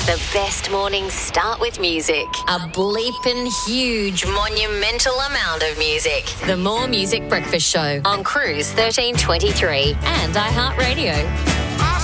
The best mornings start with music. A bleeping huge monumental amount of music. The More Music Breakfast Show on Cruise 1323 and iHeartRadio.